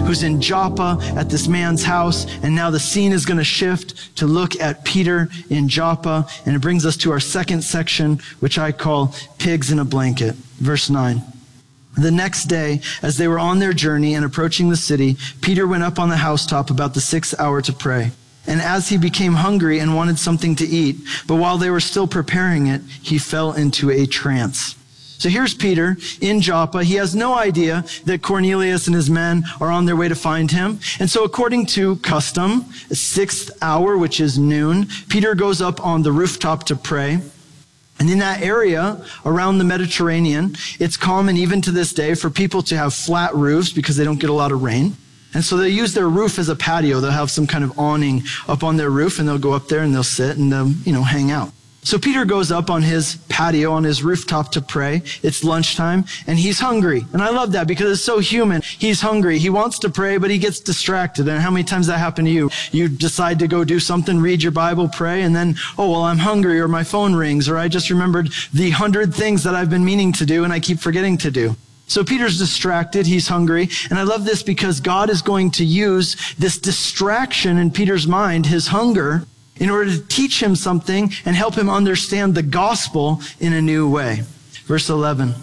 who's in Joppa at this man's house. And now the scene is going to shift to look at Peter in Joppa. And it brings us to our second section, which I call Pigs in a Blanket. Verse 9. The next day, as they were on their journey and approaching the city, Peter went up on the housetop about the 6th hour to pray. And as he became hungry and wanted something to eat, but while they were still preparing it, he fell into a trance. So here's Peter in Joppa. He has no idea that Cornelius and his men are on their way to find him. And so according to custom, 6th hour, which is noon, Peter goes up on the rooftop to pray. And in that area around the Mediterranean, it's common even to this day for people to have flat roofs because they don't get a lot of rain. And so they use their roof as a patio. They'll have some kind of awning up on their roof, and they'll go up there and they'll sit and they'll, hang out. So Peter goes up on his patio, on his rooftop to pray. It's lunchtime, and he's hungry. And I love that because it's so human. He's hungry. He wants to pray, but he gets distracted. And how many times that happened to you? You decide to go do something, read your Bible, pray, and then, I'm hungry, or my phone rings, or I just remembered the 100 things that I've been meaning to do and I keep forgetting to do. So Peter's distracted, he's hungry, and I love this because God is going to use this distraction in Peter's mind, his hunger, in order to teach him something and help him understand the gospel in a new way. Verse 11,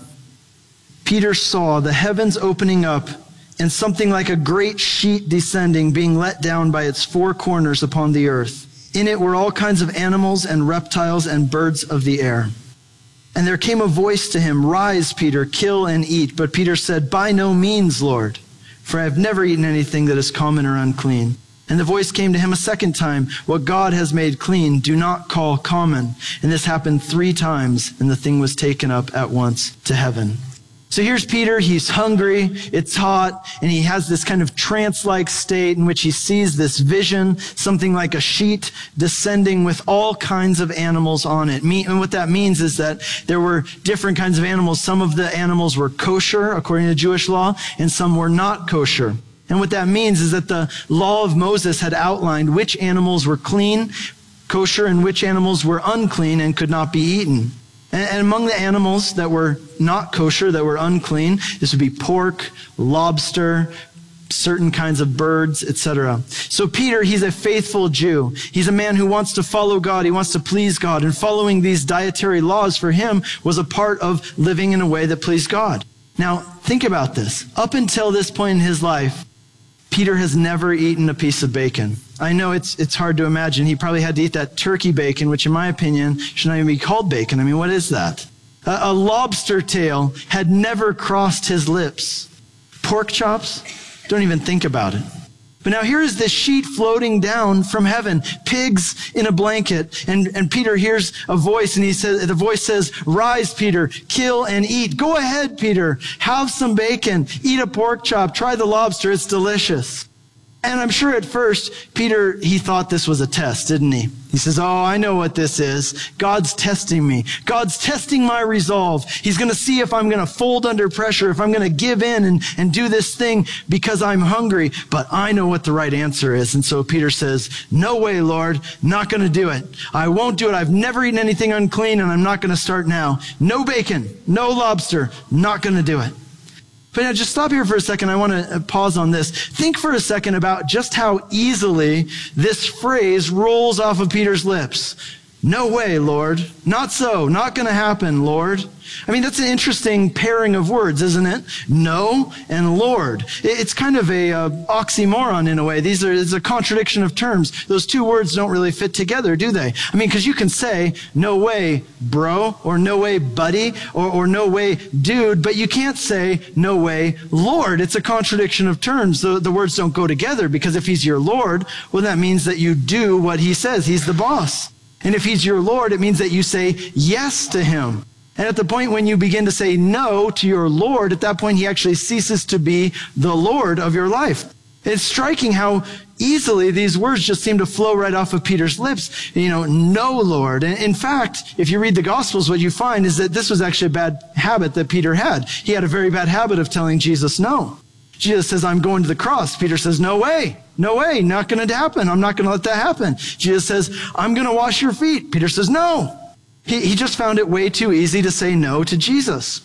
Peter saw the heavens opening up and something like a great sheet descending, being let down by its 4 corners upon the earth. In it were all kinds of animals and reptiles and birds of the air. And there came a voice to him, "Rise, Peter, kill and eat." But Peter said, "By no means, Lord, for I have never eaten anything that is common or unclean." And the voice came to him a second time, "What God has made clean, do not call common." And this happened 3 times, and the thing was taken up at once to heaven. So here's Peter, he's hungry, it's hot, and he has this kind of trance-like state in which he sees this vision, something like a sheet descending with all kinds of animals on it. And what that means is that there were different kinds of animals. Some of the animals were kosher, according to Jewish law, and some were not kosher. And what that means is that the law of Moses had outlined which animals were clean, kosher, and which animals were unclean and could not be eaten. And among the animals that were not kosher, that were unclean, this would be pork, lobster, certain kinds of birds, etc. So Peter, he's a faithful Jew. He's a man who wants to follow God. He wants to please God. And following these dietary laws for him was a part of living in a way that pleased God. Now, think about this. Up until this point in his life, Peter has never eaten a piece of bacon. I know it's hard to imagine. He probably had to eat that turkey bacon, which in my opinion should not even be called bacon. I mean, what is that? A lobster tail had never crossed his lips. Pork chops? Don't even think about it. But now here is this sheet floating down from heaven, pigs in a blanket. And Peter hears a voice, and the voice says, "Rise, Peter, kill and eat." Go ahead, Peter, have some bacon, eat a pork chop, try the lobster, it's delicious. And I'm sure at first, Peter, he thought this was a test, didn't he? He says, I know what this is. God's testing me. God's testing my resolve. He's going to see if I'm going to fold under pressure, if I'm going to give in and do this thing because I'm hungry. But I know what the right answer is. And so Peter says, "No way, Lord, not going to do it. I won't do it. I've never eaten anything unclean, and I'm not going to start now. No bacon, no lobster, not going to do it." But now just stop here for a second. I want to pause on this. Think for a second about just how easily this phrase rolls off of Peter's lips. "No way, Lord. Not so. Not going to happen, Lord." I mean, that's an interesting pairing of words, isn't it? No and Lord. It's kind of a oxymoron in a way. It's a contradiction of terms. Those two words don't really fit together, do they? I mean, because you can say, "No way, bro," or "No way, buddy," or "No way, dude," but you can't say, "No way, Lord." It's a contradiction of terms. The words don't go together, because if he's your Lord, well, that means that you do what he says. He's the boss. And if he's your Lord, it means that you say yes to him. And at the point when you begin to say no to your Lord, at that point he actually ceases to be the Lord of your life. It's striking how easily these words just seem to flow right off of Peter's lips. No, Lord. And in fact, if you read the Gospels, what you find is that this was actually a bad habit that Peter had. He had a very bad habit of telling Jesus no. Jesus says, "I'm going to the cross." Peter says, "No way. No way. Not going to happen. I'm not going to let that happen." Jesus says, "I'm going to wash your feet." Peter says, "No." He just found it way too easy to say no to Jesus.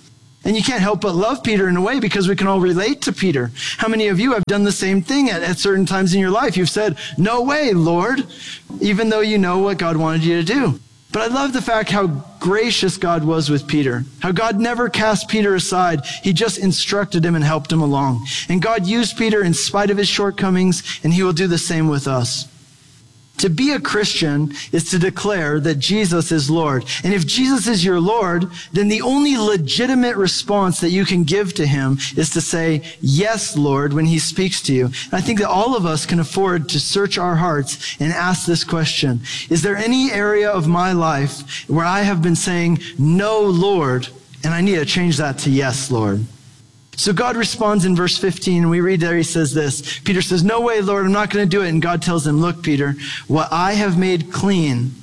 And you can't help but love Peter in a way because we can all relate to Peter. How many of you have done the same thing at certain times in your life? You've said, "No way, Lord," even though you know what God wanted you to do. But I love the fact how gracious God was with Peter, how God never cast Peter aside. He just instructed him and helped him along. And God used Peter in spite of his shortcomings, and he will do the same with us. To be a Christian is to declare that Jesus is Lord. And if Jesus is your Lord, then the only legitimate response that you can give to him is to say, "Yes, Lord," when he speaks to you. And I think that all of us can afford to search our hearts and ask this question: is there any area of my life where I have been saying, "No, Lord," and I need to change that to "Yes, Lord"? So God responds in verse 15, and we read there, he says this. Peter says, "No way, Lord, I'm not going to do it." And God tells him, "Look, Peter, what I have made clean,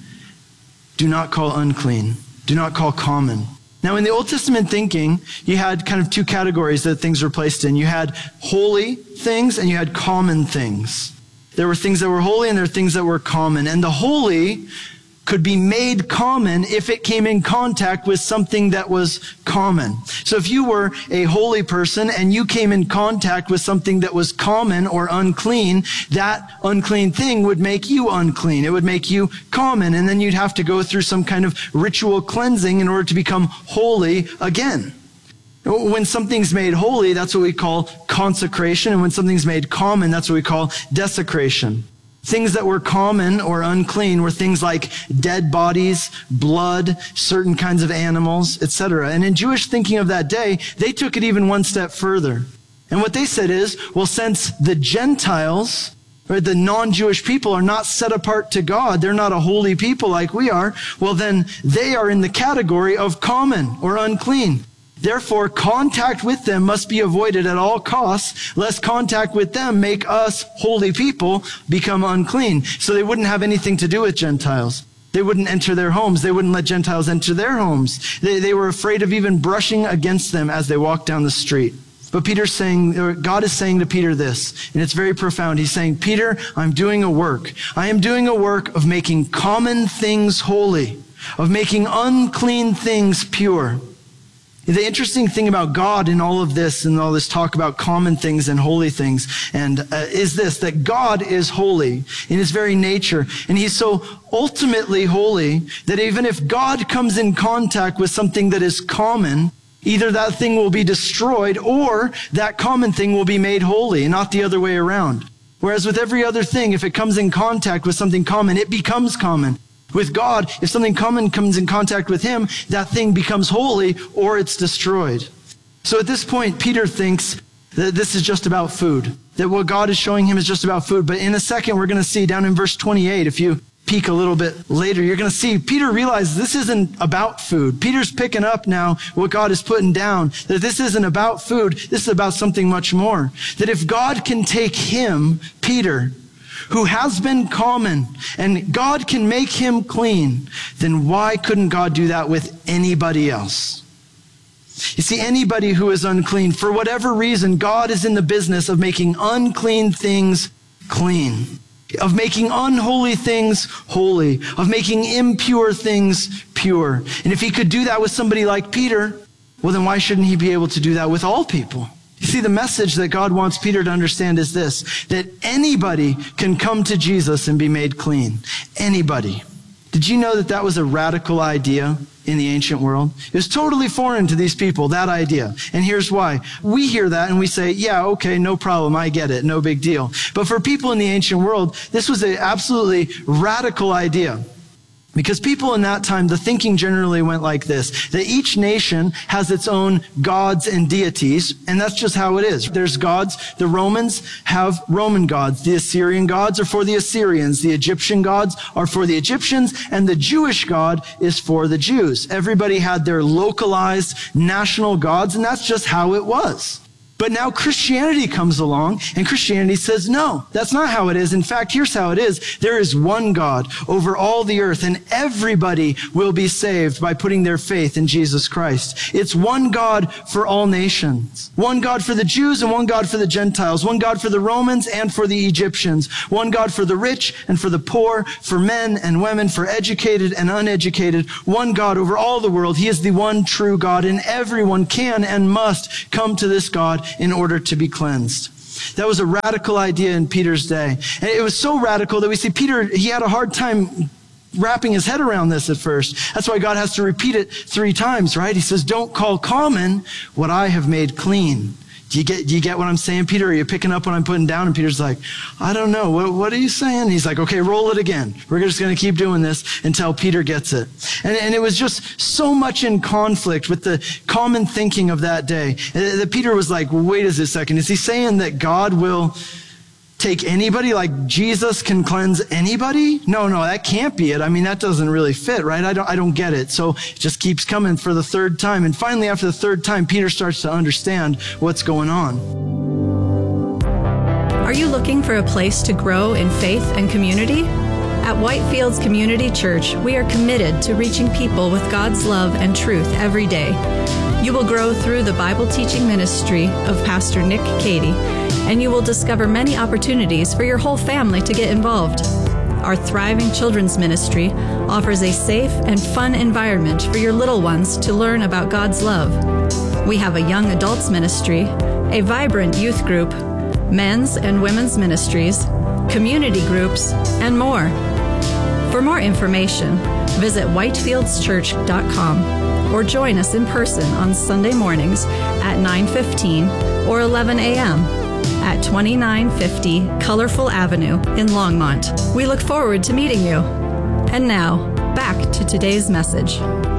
do not call unclean. Do not call common." Now, in the Old Testament thinking, you had kind of two categories that things were placed in. You had holy things and you had common things. There were things that were holy and there were things that were common. And the holy could be made common if it came in contact with something that was common. So if you were a holy person and you came in contact with something that was common or unclean, that unclean thing would make you unclean. It would make you common. And then you'd have to go through some kind of ritual cleansing in order to become holy again. When something's made holy, that's what we call consecration. And when something's made common, that's what we call desecration. Things that were common or unclean were things like dead bodies, blood, certain kinds of animals, etc. And in Jewish thinking of that day, they took it even one step further. And what they said is, well, since the Gentiles, right, the non-Jewish people are not set apart to God, they're not a holy people like we are, well, then they are in the category of common or unclean. Therefore, contact with them must be avoided at all costs, lest contact with them make us holy people become unclean. So they wouldn't have anything to do with Gentiles. They wouldn't enter their homes. They wouldn't let Gentiles enter their homes. They were afraid of even brushing against them as they walked down the street. But Peter's saying, or God is saying to Peter this, and it's very profound. He's saying, "Peter, I'm doing a work. I am doing a work of making common things holy, of making unclean things pure." The interesting thing about God in all of this and all this talk about common things and holy things is this, that God is holy in his very nature. And he's so ultimately holy that even if God comes in contact with something that is common, either that thing will be destroyed or that common thing will be made holy, and not the other way around. Whereas with every other thing, if it comes in contact with something common, it becomes common. With God, if something common comes in contact with him, that thing becomes holy or it's destroyed. So at this point, Peter thinks that this is just about food, that what God is showing him is just about food. But in a second, we're going to see down in verse 28, if you peek a little bit later, you're going to see Peter realizes this isn't about food. Peter's picking up now what God is putting down, that this isn't about food. This is about something much more. That if God can take him, Peter, who has been common, and God can make him clean, then why couldn't God do that with anybody else? You see, anybody who is unclean, for whatever reason, God is in the business of making unclean things clean, of making unholy things holy, of making impure things pure. And if he could do that with somebody like Peter, well, then why shouldn't he be able to do that with all people? You see, the message that God wants Peter to understand is this, that anybody can come to Jesus and be made clean. Anybody. Did you know that that was a radical idea in the ancient world? It was totally foreign to these people, that idea. And here's why. We hear that and we say, yeah, okay, no problem, I get it, no big deal. But for people in the ancient world, this was an absolutely radical idea. Because people in that time, the thinking generally went like this, that each nation has its own gods and deities, and that's just how it is. There's gods. The Romans have Roman gods. The Assyrian gods are for the Assyrians. The Egyptian gods are for the Egyptians, and the Jewish God is for the Jews. Everybody had their localized national gods, and that's just how it was. But now Christianity comes along, and Christianity says, no, that's not how it is. In fact, here's how it is. There is one God over all the earth, and everybody will be saved by putting their faith in Jesus Christ. It's one God for all nations. One God for the Jews and one God for the Gentiles. One God for the Romans and for the Egyptians. One God for the rich and for the poor, for men and women, for educated and uneducated. One God over all the world. He is the one true God, and everyone can and must come to this God in order to be cleansed. That was a radical idea in Peter's day. And it was so radical that we see Peter, he had a hard time wrapping his head around this at first. That's why God has to repeat it 3 times, right? He says, don't call common what I have made clean. Do you get what I'm saying, Peter? Are you picking up what I'm putting down? And Peter's like, I don't know. What are you saying? And he's like, okay, roll it again. We're just going to keep doing this until Peter gets it. And it was just so much in conflict with the common thinking of that day that Peter was like, wait a second. Is he saying that God will take anybody, like Jesus can cleanse anybody? No, that can't be it. I mean, that doesn't really fit, right? I don't get it. So it just keeps coming for the 3rd time. And finally, after the 3rd time, Peter starts to understand what's going on. Are you looking for a place to grow in faith and community? At Whitefields Community Church, we are committed to reaching people with God's love and truth every day. You will grow through the Bible teaching ministry of Pastor Nick Cady, and you will discover many opportunities for your whole family to get involved. Our thriving children's ministry offers a safe and fun environment for your little ones to learn about God's love. We have a young adults ministry, a vibrant youth group, men's and women's ministries, community groups, and more. For more information, visit whitefieldschurch.com or join us in person on Sunday mornings at 9:15 or 11 a.m. at 2950 Colorful Avenue in Longmont. We look forward to meeting you. And now, back to today's message.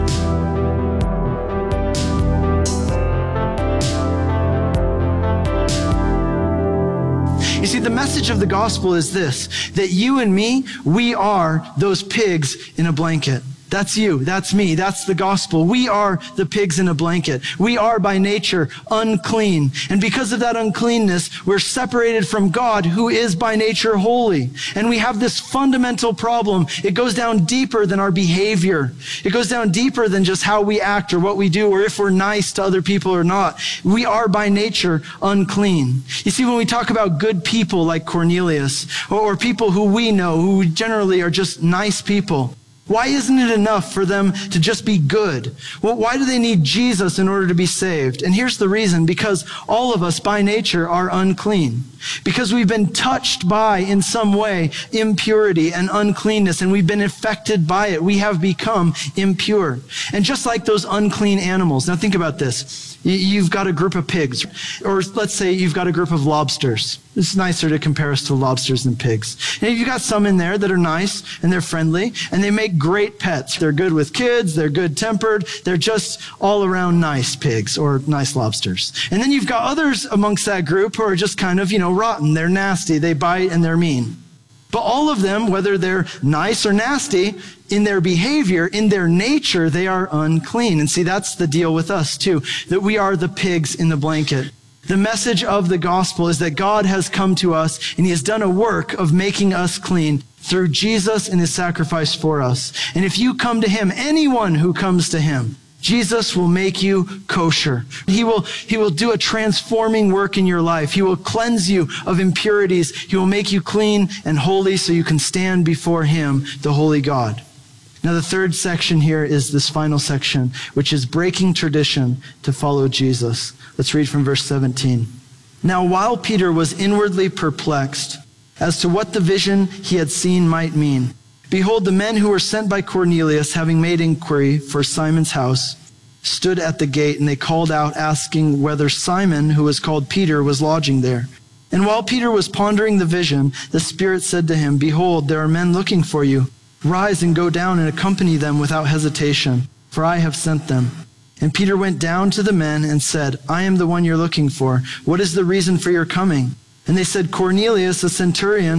You see, the message of the gospel is this, that you and me, we are those pigs in a blanket. That's you. That's me. That's the gospel. We are the pigs in a blanket. We are by nature unclean. And because of that uncleanness, we're separated from God, who is by nature holy. And we have this fundamental problem. It goes down deeper than our behavior. It goes down deeper than just how we act or what we do or if we're nice to other people or not. We are by nature unclean. You see, when we talk about good people like Cornelius or people who we know, who generally are just nice people, why isn't it enough for them to just be good? Well, why do they need Jesus in order to be saved? And here's the reason, because all of us by nature are unclean. Because we've been touched by, in some way, impurity and uncleanness, and we've been affected by it. We have become impure. And just like those unclean animals, now think about this. You've got a group of pigs, or let's say you've got a group of lobsters. It's nicer to compare us to lobsters than pigs. And you've got some in there that are nice and they're friendly and they make great pets. They're good with kids. They're good tempered. They're just all around nice pigs or nice lobsters. And then you've got others amongst that group who are just kind of, rotten. They're nasty. They bite and they're mean. But all of them, whether they're nice or nasty, in their behavior, in their nature, they are unclean. And see, that's the deal with us too, that we are the pigs in the blanket. The message of the gospel is that God has come to us and he has done a work of making us clean through Jesus and his sacrifice for us. And if you come to him, anyone who comes to him, Jesus will make you kosher. He will do a transforming work in your life. He will cleanse you of impurities. He will make you clean and holy so you can stand before him, the holy God. Now, the third section here is this final section, which is breaking tradition to follow Jesus. Let's read from verse 17. Now, while Peter was inwardly perplexed as to what the vision he had seen might mean, behold, the men who were sent by Cornelius, having made inquiry for Simon's house, stood at the gate, and they called out, asking whether Simon, who was called Peter, was lodging there. And while Peter was pondering the vision, the Spirit said to him, behold, there are men looking for you. Rise and go down and accompany them without hesitation, for I have sent them. And Peter went down to the men and said, I am the one you're looking for. What is the reason for your coming? And they said, Cornelius, a centurion,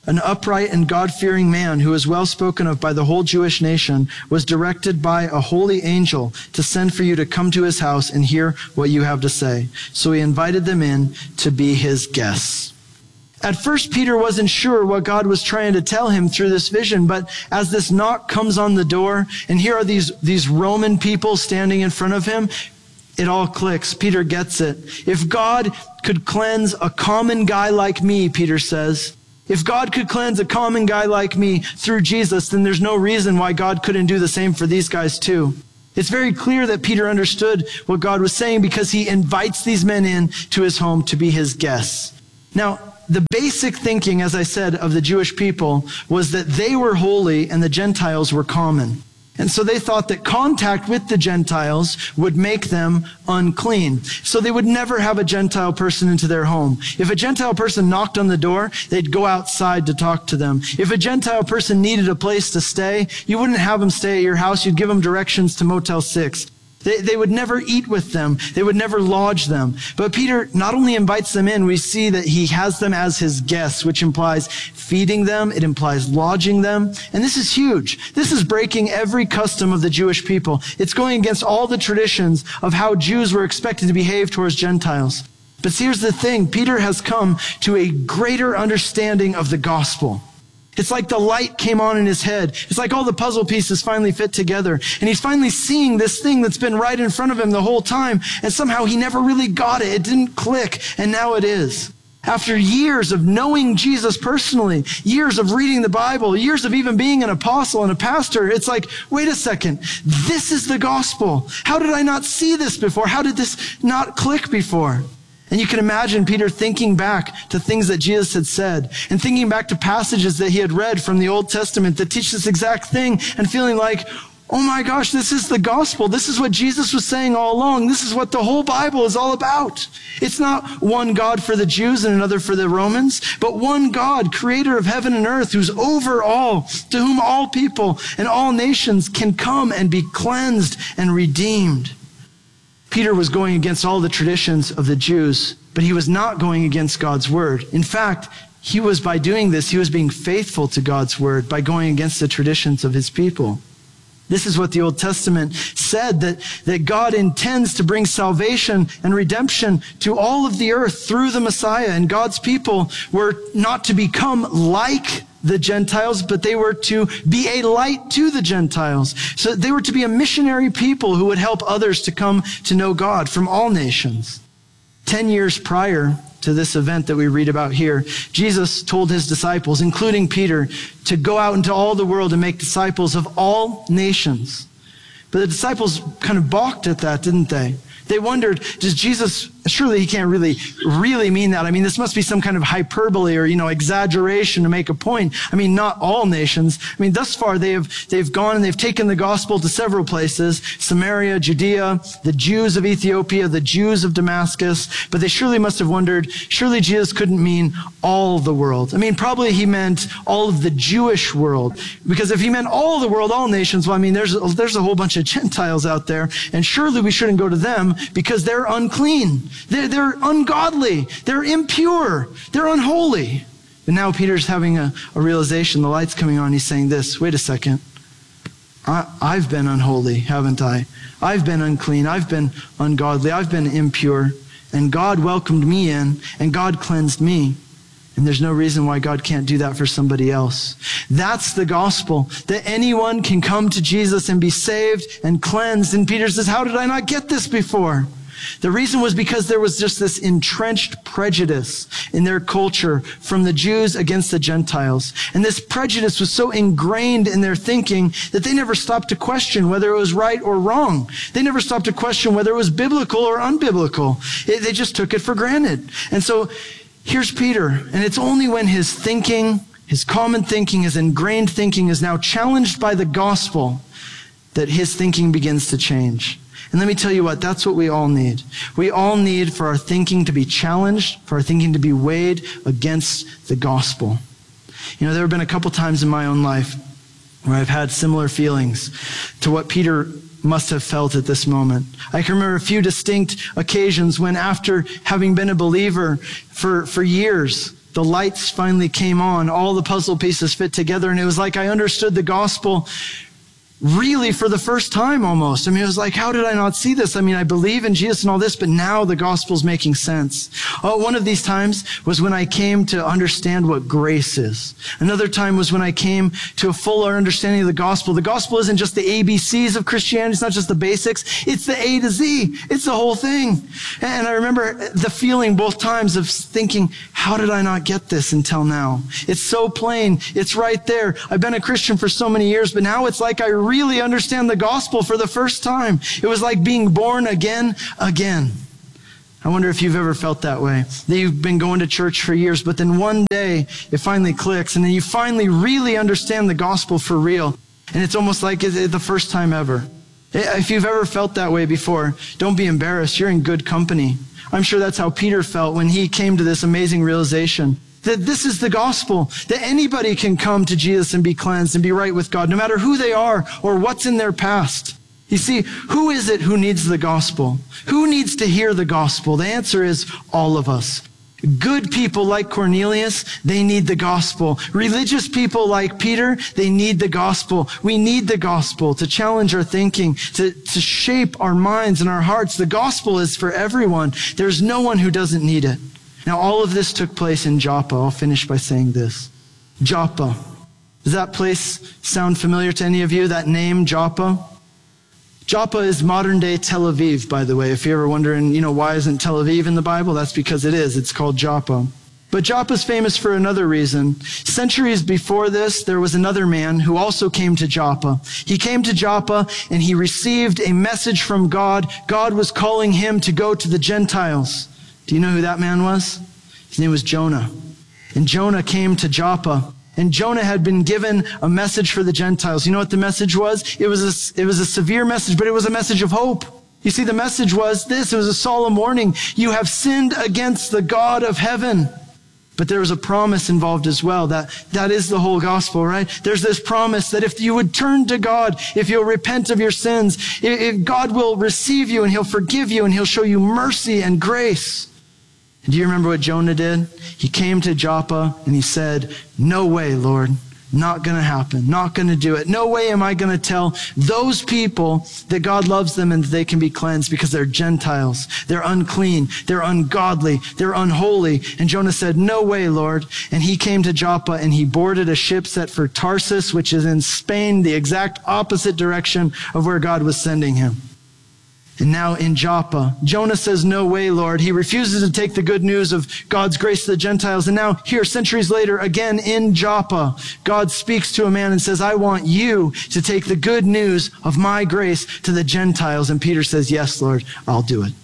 an upright and God-fearing man who is well spoken of by the whole Jewish nation, was directed by a holy angel to send for you to come to his house and hear what you have to say. So he invited them in to be his guests. At first, Peter wasn't sure what God was trying to tell him through this vision, but as this knock comes on the door, and here are these Roman people standing in front of him, it all clicks. Peter gets it. If God could cleanse a common guy like me, Peter says, if God could cleanse a common guy like me through Jesus, then there's no reason why God couldn't do the same for these guys too. It's very clear that Peter understood what God was saying because he invites these men in to his home to be his guests. Now, the basic thinking, as I said, of the Jewish people was that they were holy and the Gentiles were common. And so they thought that contact with the Gentiles would make them unclean. So they would never have a Gentile person into their home. If a Gentile person knocked on the door, they'd go outside to talk to them. If a Gentile person needed a place to stay, you wouldn't have them stay at your house. You'd give them directions to Motel 6. They would never eat with them. They would never lodge them. But Peter not only invites them in, we see that he has them as his guests, which implies feeding them. It implies lodging them. And this is huge. This is breaking every custom of the Jewish people. It's going against all the traditions of how Jews were expected to behave towards Gentiles. But here's the thing. Peter has come to a greater understanding of the gospel. It's like the light came on in his head. It's like all the puzzle pieces finally fit together. And he's finally seeing this thing that's been right in front of him the whole time. And somehow he never really got it. It didn't click. And now it is. After years of knowing Jesus personally, years of reading the Bible, years of even being an apostle and a pastor, it's like, wait a second, this is the gospel. How did I not see this before? How did this not click before? And you can imagine Peter thinking back to things that Jesus had said and thinking back to passages that he had read from the Old Testament that teach this exact thing and feeling like, oh my gosh, this is the gospel. This is what Jesus was saying all along. This is what the whole Bible is all about. It's not one God for the Jews and another for the Romans, but one God, creator of heaven and earth, who's over all, to whom all people and all nations can come and be cleansed and redeemed. Peter was going against all the traditions of the Jews, but he was not going against God's word. In fact, by doing this, he was being faithful to God's word by going against the traditions of his people. This is what the Old Testament said, that God intends to bring salvation and redemption to all of the earth through the Messiah. And God's people were not to become like the Gentiles, but they were to be a light to the Gentiles. So they were to be a missionary people who would help others to come to know God from all nations. 10 years prior to this event that we read about here, Jesus told his disciples, including Peter, to go out into all the world and make disciples of all nations. But the disciples kind of balked at that, didn't they? They wondered, does Jesus, surely he can't really mean that. I mean, this must be some kind of hyperbole or, exaggeration to make a point. I mean, not all nations. I mean, thus far they've gone and they've taken the gospel to several places, Samaria, Judea, the Jews of Ethiopia, the Jews of Damascus, but they surely must have wondered, surely Jesus couldn't mean all the world. I mean, probably he meant all of the Jewish world, because if he meant all the world, all nations, well, I mean, there's a whole bunch of Gentiles out there, and surely we shouldn't go to them because they're unclean. They're ungodly. They're impure. They're unholy. But now Peter's having a realization. The light's coming on. He's saying this, wait a second. I've been unholy, haven't I? I've been unclean. I've been ungodly. I've been impure. And God welcomed me in, and God cleansed me. And there's no reason why God can't do that for somebody else. That's the gospel, that anyone can come to Jesus and be saved and cleansed. And Peter says, how did I not get this before? The reason was because there was just this entrenched prejudice in their culture from the Jews against the Gentiles. And this prejudice was so ingrained in their thinking that they never stopped to question whether it was right or wrong. They never stopped to question whether it was biblical or unbiblical. They just took it for granted. And so here's Peter, and it's only when his thinking, his common thinking, his ingrained thinking is now challenged by the gospel that his thinking begins to change. And let me tell you what, that's what we all need. We all need for our thinking to be challenged, for our thinking to be weighed against the gospel. There have been a couple times in my own life where I've had similar feelings to what Peter must have felt at this moment. I can remember a few distinct occasions when, after having been a believer for years, the lights finally came on. All the puzzle pieces fit together, and it was like I understood the gospel really for the first time almost. I mean, it was like, how did I not see this? I mean, I believe in Jesus and all this, but now the gospel's making sense. One of these times was when I came to understand what grace is. Another time was when I came to a fuller understanding of the gospel. The gospel isn't just the ABCs of Christianity. It's not just the basics. It's the A to Z. It's the whole thing. And I remember the feeling both times of thinking, how did I not get this until now? It's so plain. It's right there. I've been a Christian for so many years, but now it's like I really understand the gospel for the first time. It was like being born again. I wonder if you've ever felt that way, that you've been going to church for years, but then one day it finally clicks, and then you finally really understand the gospel for real. And it's almost like it's the first time ever. If you've ever felt that way before, don't be embarrassed. You're in good company. I'm sure that's how Peter felt when he came to this amazing realization that this is the gospel, that anybody can come to Jesus and be cleansed and be right with God, no matter who they are or what's in their past. You see, who is it who needs the gospel? Who needs to hear the gospel? The answer is all of us. Good people like Cornelius, they need the gospel. Religious people like Peter, they need the gospel. We need the gospel to challenge our thinking, to shape our minds and our hearts. The gospel is for everyone. There's no one who doesn't need it. Now, all of this took place in Joppa. I'll finish by saying this. Joppa. Does that place sound familiar to any of you, that name, Joppa? Joppa is modern-day Tel Aviv, by the way. If you're ever wondering, why isn't Tel Aviv in the Bible? That's because it is. It's called Joppa. But Joppa's famous for another reason. Centuries before this, there was another man who also came to Joppa. He came to Joppa, and he received a message from God. God was calling him to go to the Gentiles. Do you know who that man was? His name was Jonah. And Jonah came to Joppa. And Jonah had been given a message for the Gentiles. You know what the message was? It was a severe message, but it was a message of hope. You see, the message was this. It was a solemn warning. You have sinned against the God of heaven. But there was a promise involved as well. That is the whole gospel, right? There's this promise that if you would turn to God, if you'll repent of your sins, if God will receive you and he'll forgive you and he'll show you mercy and grace. And do you remember what Jonah did? He came to Joppa and he said, no way, Lord, not going to happen, not going to do it. No way am I going to tell those people that God loves them and that they can be cleansed because they're Gentiles. They're unclean. They're ungodly. They're unholy. And Jonah said, no way, Lord. And he came to Joppa and he boarded a ship set for Tarsus, which is in Spain, the exact opposite direction of where God was sending him. And now in Joppa, Jonah says, no way, Lord. He refuses to take the good news of God's grace to the Gentiles. And now here, centuries later, again in Joppa, God speaks to a man and says, I want you to take the good news of my grace to the Gentiles. And Peter says, yes, Lord, I'll do it.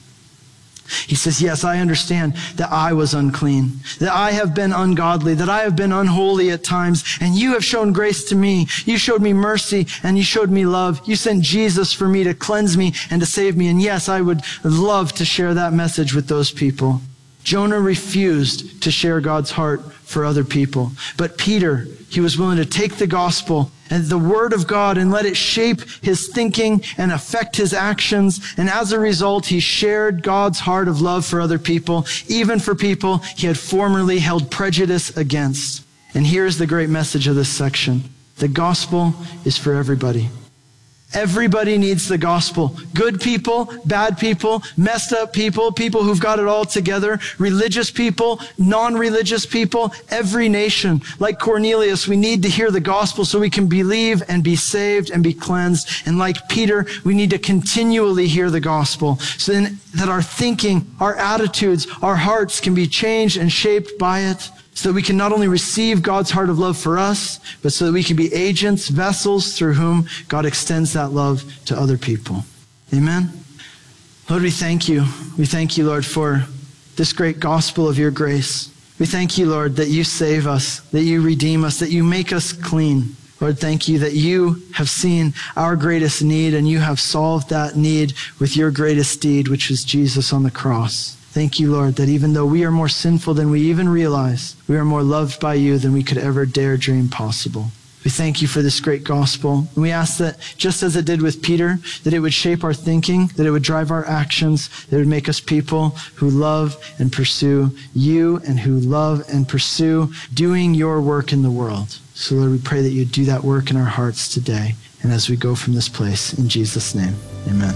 He says, yes, I understand that I was unclean, that I have been ungodly, that I have been unholy at times, and you have shown grace to me. You showed me mercy and you showed me love. You sent Jesus for me to cleanse me and to save me. And yes, I would love to share that message with those people. Jonah refused to share God's heart for other people. But Peter, he was willing to take the gospel and the word of God and let it shape his thinking and affect his actions. And as a result, he shared God's heart of love for other people, even for people he had formerly held prejudice against. And here's the great message of this section. The gospel is for everybody. Everybody needs the gospel. Good people, bad people, messed up people, people who've got it all together, religious people, non-religious people, every nation. Like Cornelius, we need to hear the gospel so we can believe and be saved and be cleansed. And like Peter, we need to continually hear the gospel so then that our thinking, our attitudes, our hearts can be changed and shaped by it. So that we can not only receive God's heart of love for us, but so that we can be agents, vessels through whom God extends that love to other people. Amen? Lord, we thank you. We thank you, Lord, for this great gospel of your grace. We thank you, Lord, that you save us, that you redeem us, that you make us clean. Lord, thank you that you have seen our greatest need and you have solved that need with your greatest deed, which is Jesus on the cross. Thank you, Lord, that even though we are more sinful than we even realize, we are more loved by you than we could ever dare dream possible. We thank you for this great gospel. And we ask that, just as it did with Peter, that it would shape our thinking, that it would drive our actions, that it would make us people who love and pursue you and who love and pursue doing your work in the world. So Lord, we pray that you do that work in our hearts today and as we go from this place. In Jesus' name, amen.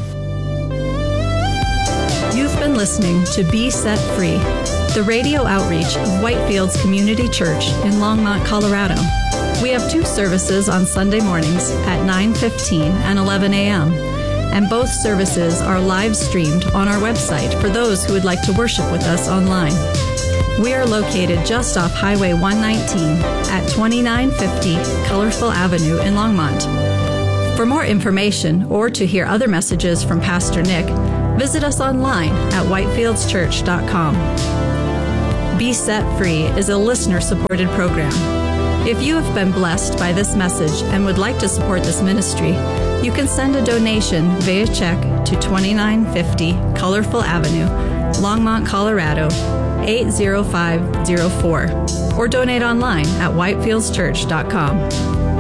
You've been listening to Be Set Free, the radio outreach of Whitefields Community Church in Longmont, Colorado. We have 2 services on Sunday mornings at 9:15 and 11 a.m., and both services are live streamed on our website for those who would like to worship with us online. We are located just off Highway 119 at 2950 Colorful Avenue in Longmont. For more information or to hear other messages from Pastor Nick, visit us online at whitefieldschurch.com. Be Set Free is a listener-supported program. If you have been blessed by this message and would like to support this ministry, you can send a donation via check to 2950 Colorful Avenue, Longmont, Colorado, 80504, or donate online at whitefieldschurch.com.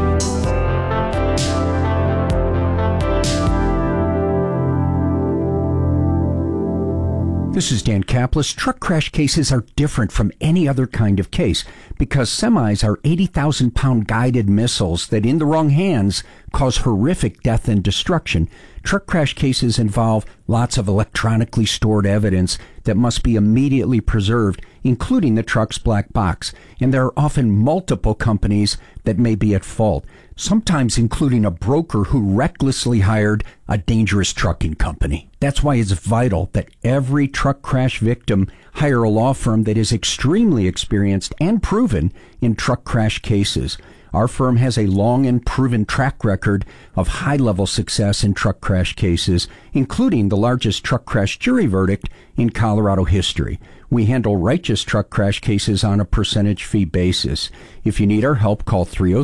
This is Dan Kaplis. Truck crash cases are different from any other kind of case because semis are 80,000-pound guided missiles that, in the wrong hands, cause horrific death and destruction. Truck crash cases involve lots of electronically stored evidence that must be immediately preserved, including the truck's black box. And there are often multiple companies that may be at fault, sometimes including a broker who recklessly hired a dangerous trucking company. That's why it's vital that every truck crash victim hire a law firm that is extremely experienced and proven in truck crash cases. Our firm has a long and proven track record of high-level success in truck crash cases, including the largest truck crash jury verdict in Colorado history. We handle righteous truck crash cases on a percentage fee basis. If you need our help, call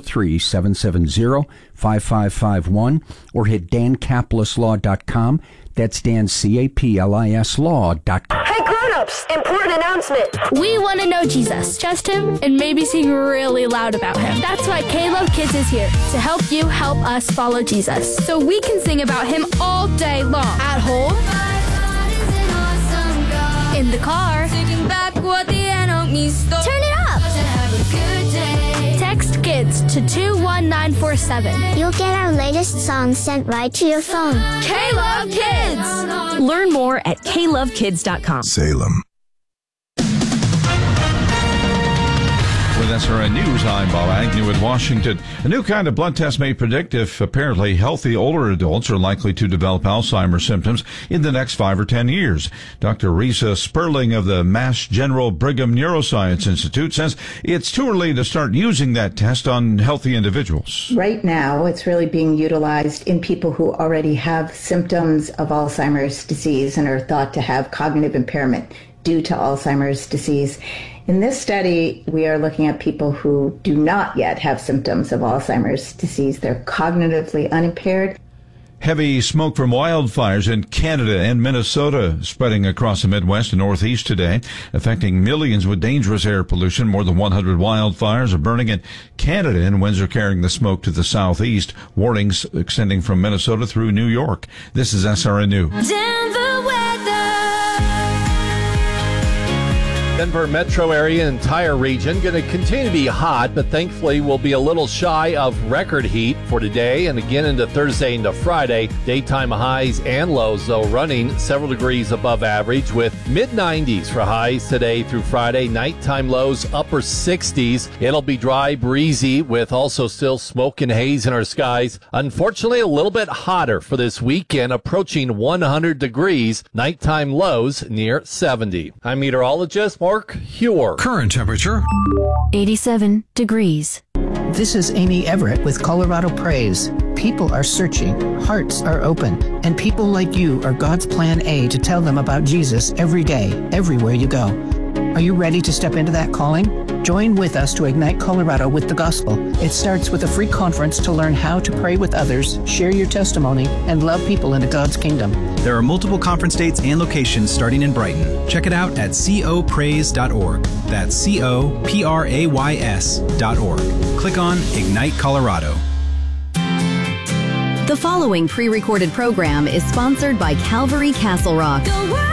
303-770-5551 or hit dancaplisLaw.com. That's DanCaplis.com. Hey, grown-ups! Important announcement! We want to know Jesus, trust him, and maybe sing really loud about him. That's why K-Love Kids is here, to help you help us follow Jesus. So we can sing about him all day long. At home, in the car, turn it up! Text KIDS to 21947. You'll get our latest songs sent right to your phone. K-Love Kids! Learn more at klovekids.com. Salem. With SRN News, I'm Bob Agnew in Washington. A new kind of blood test may predict if apparently healthy older adults are likely to develop Alzheimer's symptoms in the next 5 or 10 years. Dr. Risa Sperling of the Mass General Brigham Neuroscience Institute says it's too early to start using that test on healthy individuals. Right now, it's really being utilized in people who already have symptoms of Alzheimer's disease and are thought to have cognitive impairment due to Alzheimer's disease. In this study, we are looking at people who do not yet have symptoms of Alzheimer's disease. They're cognitively unimpaired. Heavy smoke from wildfires in Canada and Minnesota spreading across the Midwest and Northeast today, affecting millions with dangerous air pollution. More than 100 wildfires are burning in Canada, and winds are carrying the smoke to the southeast. Warnings extending from Minnesota through New York. This is SRN News. Denver metro area and entire region going to continue to be hot, but thankfully we'll be a little shy of record heat for today and again into Thursday into Friday. Daytime highs and lows, though, running several degrees above average with mid-90s for highs today through Friday. Nighttime lows upper 60s. It'll be dry, breezy with also still smoke and haze in our skies. Unfortunately, a little bit hotter for this weekend, approaching 100 degrees. Nighttime lows near 70. I'm meteorologist Mark Huer. Current temperature 87 degrees. This is Amy Everett with Colorado Praise. People are searching, hearts are open, and people like you are God's plan A to tell them about Jesus every day, everywhere you go. Are you ready to step into that calling? Join with us to ignite Colorado with the gospel. It starts with a free conference to learn how to pray with others, share your testimony, and love people into God's kingdom. There are multiple conference dates and locations starting in Brighton. Check it out at copraise.org. That's coprays.org. Click on Ignite Colorado. The following pre-recorded program is sponsored by Calvary Castle Rock.